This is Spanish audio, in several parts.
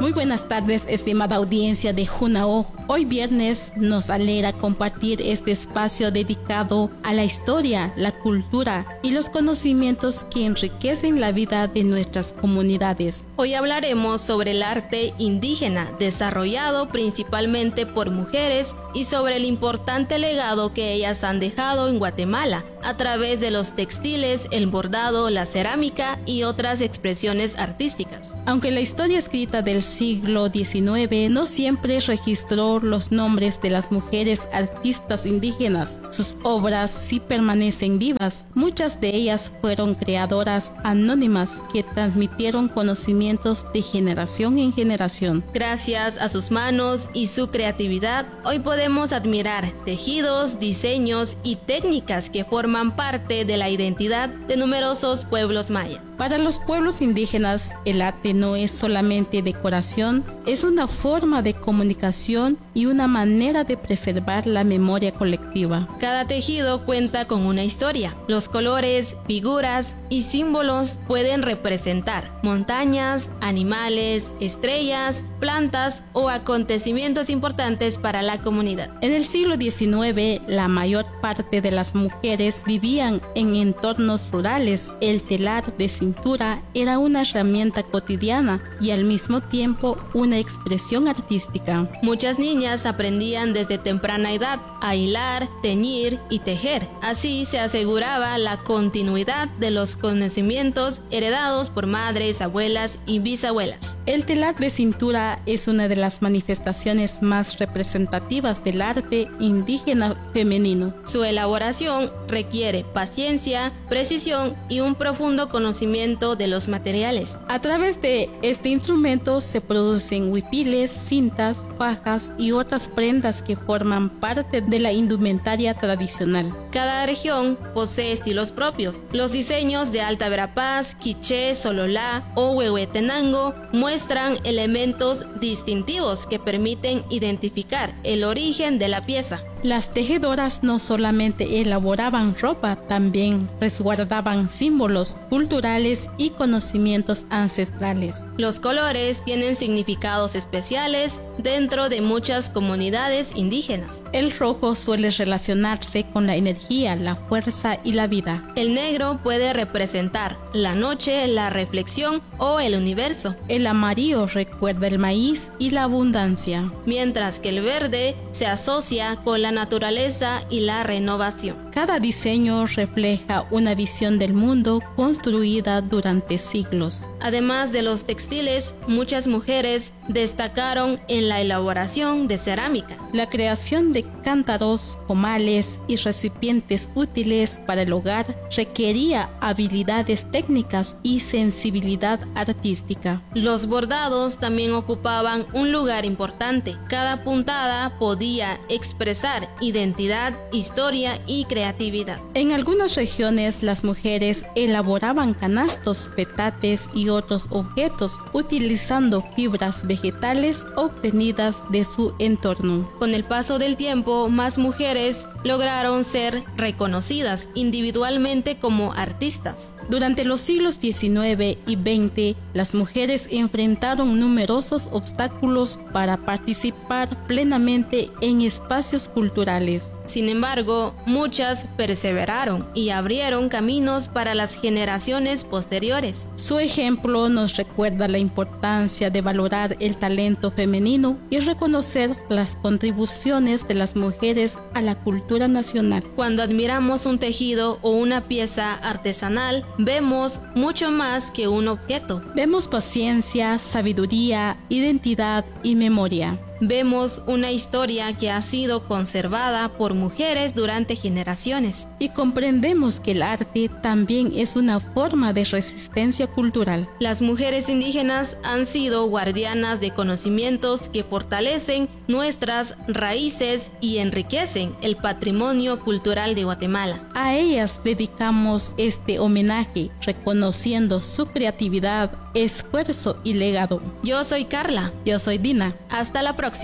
Muy buenas tardes, estimada audiencia de Junao. Hoy viernes nos alegra compartir este espacio dedicado a la historia, la cultura y los conocimientos que enriquecen la vida de nuestras comunidades. Hoy hablaremos sobre el arte indígena, desarrollado principalmente por mujeres, y sobre el importante legado que ellas han dejado en Guatemala a través de los textiles, el bordado, la cerámica y otras expresiones artísticas. Aunque la historia escrita del siglo XIX no siempre registró los nombres de las mujeres artistas indígenas, sus obras sí permanecen vivas. Muchas de ellas fueron creadoras anónimas que transmitieron conocimientos de generación en generación. Gracias a sus manos y su creatividad, hoy podemos admirar tejidos, diseños y técnicas que forman parte de la identidad de numerosos pueblos mayas. Para los pueblos indígenas, el arte no es solamente decoración, es una forma de comunicación y una manera de preservar la memoria colectiva. Cada tejido cuenta con una historia. Los colores, figuras y símbolos pueden representar montañas, animales, estrellas, plantas o acontecimientos importantes para la comunidad. En el siglo XIX, la mayor parte de las mujeres vivían en entornos rurales. El telar de cintura era una herramienta cotidiana y al mismo tiempo una expresión artística. Muchas niñas aprendían desde temprana edad a hilar, teñir y tejer. Así se aseguraba la continuidad de los conocimientos heredados por madres, abuelas y bisabuelas. El telar de cintura es una de las manifestaciones más representativas del arte indígena femenino. Su elaboración requiere paciencia, precisión y un profundo conocimiento de los materiales. A través de este instrumento se producen huipiles, cintas, fajas y otras prendas que forman parte de la indumentaria tradicional. Cada región posee estilos propios. Los diseños de Alta Verapaz, Quiché, Sololá o Huehuetenango muestran elementos distintivos que permiten identificar el origen de la pieza. Las tejedoras no solamente elaboraban ropa, también resguardaban símbolos culturales y conocimientos ancestrales. Los colores tienen significados especiales dentro de muchas comunidades indígenas. El rojo suele relacionarse con la energía, la fuerza y la vida. El negro puede representar la noche, la reflexión o el universo. El amarillo recuerda el maíz y la abundancia. Mientras que el verde se asocia con la naturaleza y la renovación. Cada diseño refleja una visión del mundo construida durante siglos. Además de los textiles, muchas mujeres destacaron en la elaboración de cerámica. La creación de cántaros, comales y recipientes útiles para el hogar requería habilidades técnicas y sensibilidad artística. Los bordados también ocupaban un lugar importante. Cada puntada podía expresar identidad, historia y creatividad. En algunas regiones, las mujeres elaboraban canastos, petates y otros objetos utilizando fibras vegetales obtenidas de su entorno. Con el paso del tiempo, más mujeres lograron ser reconocidas individualmente como artistas. Durante los siglos XIX y XX, las mujeres enfrentaron numerosos obstáculos para participar plenamente en espacios culturales. Sin embargo, muchas perseveraron y abrieron caminos para las generaciones posteriores. Su ejemplo nos recuerda la importancia de valorar el talento femenino y reconocer las contribuciones de las mujeres a la cultura nacional. Cuando admiramos un tejido o una pieza artesanal, vemos mucho más que un objeto. Vemos paciencia, sabiduría, identidad y memoria. Vemos una historia que ha sido conservada por mujeres durante generaciones. Y comprendemos que el arte también es una forma de resistencia cultural. Las mujeres indígenas han sido guardianas de conocimientos que fortalecen nuestras raíces y enriquecen el patrimonio cultural de Guatemala. A ellas dedicamos este homenaje, reconociendo su creatividad, esfuerzo y legado. Yo soy Carla. Yo soy Dina. Hasta la próxima.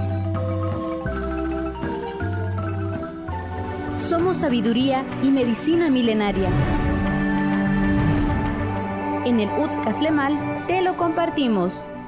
Somos sabiduría y medicina milenaria. En el Utscaslemal te lo compartimos.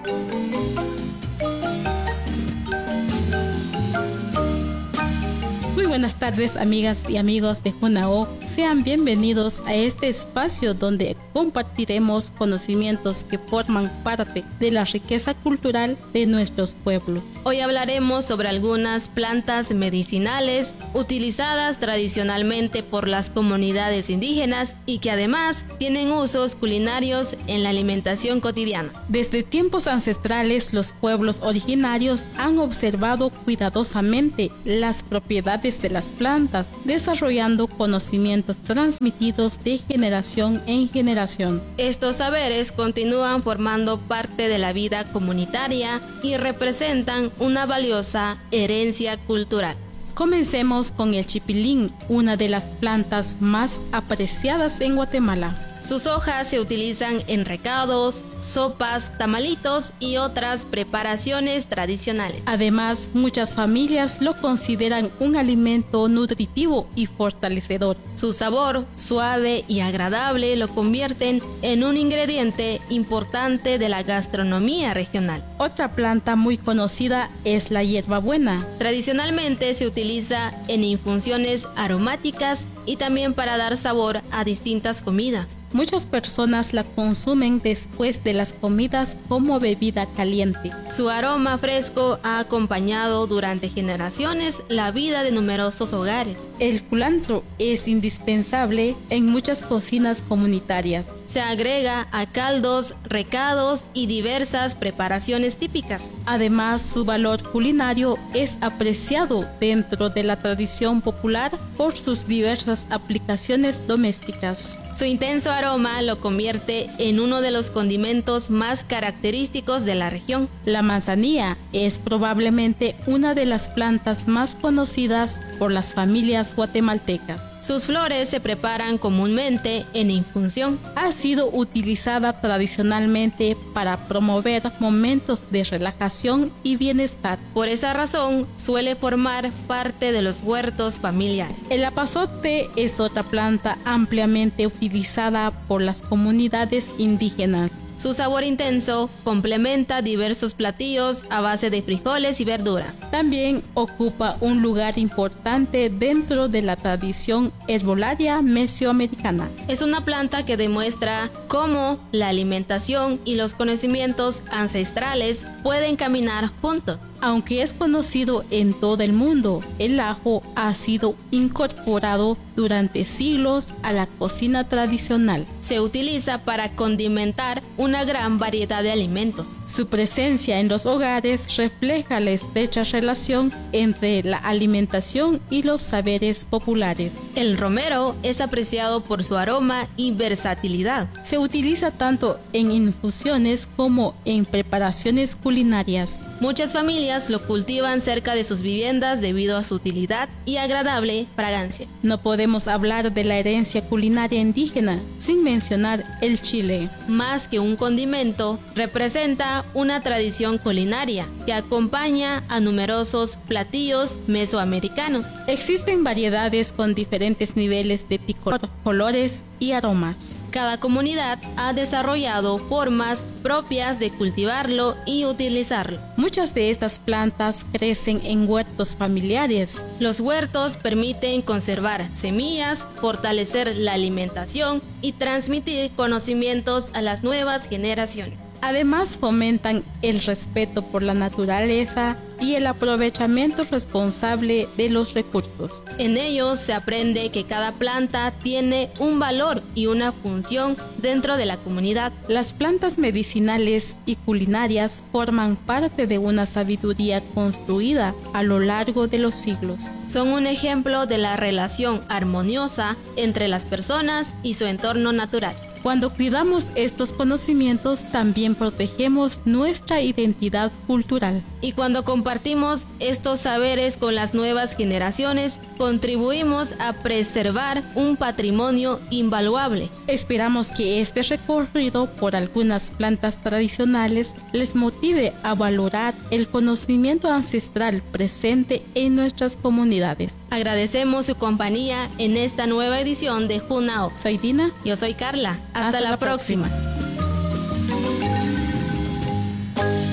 Muy buenas tardes, amigas y amigos de Junao. Sean bienvenidos a este espacio donde compartiremos conocimientos que forman parte de la riqueza cultural de nuestros pueblos. Hoy hablaremos sobre algunas plantas medicinales utilizadas tradicionalmente por las comunidades indígenas y que además tienen usos culinarios en la alimentación cotidiana. Desde tiempos ancestrales, los pueblos originarios han observado cuidadosamente las propiedades de las plantas, desarrollando conocimientos transmitidos de generación en generación. Estos saberes continúan formando parte de la vida comunitaria y representan una valiosa herencia cultural. Comencemos con el chipilín, una de las plantas más apreciadas en Guatemala. Sus hojas se utilizan en recados, sopas, tamalitos y otras preparaciones tradicionales. Además, muchas familias lo consideran un alimento nutritivo y fortalecedor. Su sabor, suave y agradable, lo convierten en un ingrediente importante de la gastronomía regional. Otra planta muy conocida es la hierbabuena. Tradicionalmente se utiliza en infusiones aromáticas y también para dar sabor a distintas comidas. Muchas personas la consumen después de las comidas como bebida caliente. Su aroma fresco ha acompañado durante generaciones la vida de numerosos hogares. El culantro es indispensable en muchas cocinas comunitarias. Se agrega a caldos, recados y diversas preparaciones típicas. Además, su valor culinario es apreciado dentro de la tradición popular por sus diversas aplicaciones domésticas. Su intenso aroma lo convierte en uno de los condimentos más característicos de la región. La manzanilla es probablemente una de las plantas más conocidas por las familias guatemaltecas. Sus flores se preparan comúnmente en infusión. Ha sido utilizada tradicionalmente para promover momentos de relajación y bienestar. Por esa razón, suele formar parte de los huertos familiares. El apazote es otra planta ampliamente utilizada por las comunidades indígenas. Su sabor intenso complementa diversos platillos a base de frijoles y verduras. También ocupa un lugar importante dentro de la tradición herbolaria mesoamericana. Es una planta que demuestra cómo la alimentación y los conocimientos ancestrales pueden caminar juntos. Aunque es conocido en todo el mundo, el ajo ha sido incorporado durante siglos a la cocina tradicional. Se utiliza para condimentar una gran variedad de alimentos. Su presencia en los hogares refleja la estrecha relación entre la alimentación y los saberes populares. El romero es apreciado por su aroma y versatilidad. Se utiliza tanto en infusiones como en preparaciones culinarias. Muchas familias lo cultivan cerca de sus viviendas debido a su utilidad y agradable fragancia. No podemos hablar de la herencia culinaria indígena sin mencionar el chile. Más que un condimento, representa una tradición culinaria que acompaña a numerosos platillos mesoamericanos. Existen variedades con diferentes niveles de picor, colores y aromas. Cada comunidad ha desarrollado formas propias de cultivarlo y utilizarlo. Muchas de estas plantas crecen en huertos familiares. Los huertos permiten conservar semillas, fortalecer la alimentación y transmitir conocimientos a las nuevas generaciones. Además, fomentan el respeto por la naturaleza y el aprovechamiento responsable de los recursos. En ellos se aprende que cada planta tiene un valor y una función dentro de la comunidad. Las plantas medicinales y culinarias forman parte de una sabiduría construida a lo largo de los siglos. Son un ejemplo de la relación armoniosa entre las personas y su entorno natural. Cuando cuidamos estos conocimientos, también protegemos nuestra identidad cultural. Y cuando compartimos estos saberes con las nuevas generaciones, contribuimos a preservar un patrimonio invaluable. Esperamos que este recorrido por algunas plantas tradicionales les motive a valorar el conocimiento ancestral presente en nuestras comunidades. Agradecemos su compañía en esta nueva edición de Junao. Soy Dina. Yo soy Carla. Hasta la próxima.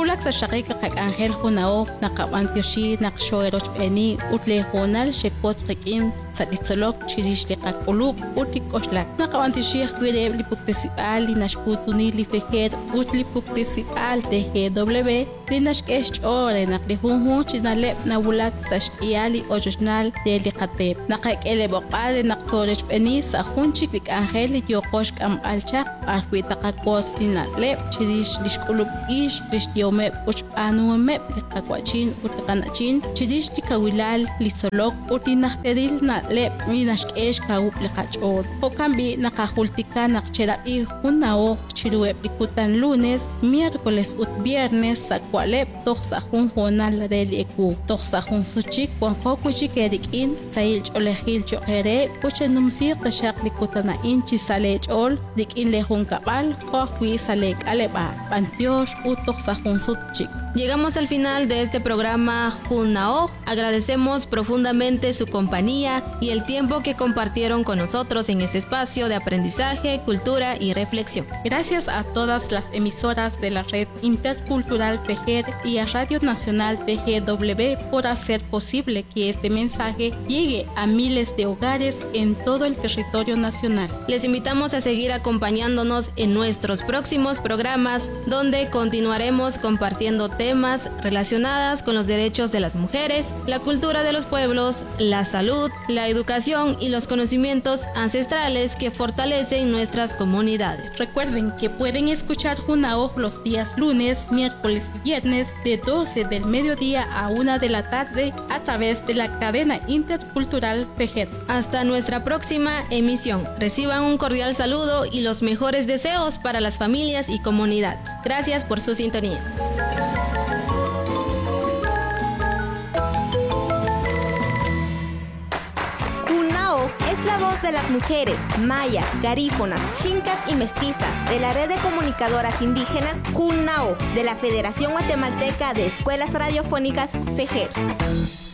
Pulak sa shakik kag Angel Hunao nakabantyoshi nakshoeroch eni utle honal shekpots kikin sa ditsolok chidishli kag uluk utik oslak nakabantyoshi kwede lipuktesipal linashputuni lifejer utli puktesipal TGW linashkesh ore naklihunhun chinalep nawulak sa shkiali ojosnal delikatep nakakele bokale naktorech eni sa hunchik lik Angel yokosh kam alchak arkwita kakos linalep chidish lishkulub ish yome uch anu me kakwachin utkanachin chidish tikawilal lisolok utinahteril na le minashkesh kawup lekachor hokambi nakahultika nakchera i hunao chirue likutan lunes miércoles ut viernes sakwalep tohsa hunjonal relieku tohsa hunsuchik wanhokuchik erikin sail cholehil chokere uchenumsir tashak likutana inchi salechol dikin lehun kapal hohwi salek aleba pantiosh utohsa. Llegamos al final de este programa Junao. Agradecemos profundamente su compañía y el tiempo que compartieron con nosotros en este espacio de aprendizaje, cultura y reflexión. Gracias a todas las emisoras de la red intercultural Pejer y a Radio Nacional TGW por hacer posible que este mensaje llegue a miles de hogares en todo el territorio nacional. Les invitamos a seguir acompañándonos en nuestros próximos programas, donde continuaremos compartiendo temas relacionados con los derechos de las mujeres, la cultura de los pueblos, la salud, la educación y los conocimientos ancestrales que fortalecen nuestras comunidades. Recuerden que pueden escuchar Junao los días lunes, miércoles y viernes de 12 del mediodía a 1 de la tarde a través de la cadena intercultural Pejer. Hasta nuestra próxima emisión. Reciban un cordial saludo y los mejores deseos para las familias y comunidades. Gracias por su sintonía. Junao es la voz de las mujeres mayas, garífonas, xincas y mestizas de la red de comunicadoras indígenas Junao de la Federación Guatemalteca de Escuelas Radiofónicas FEJER.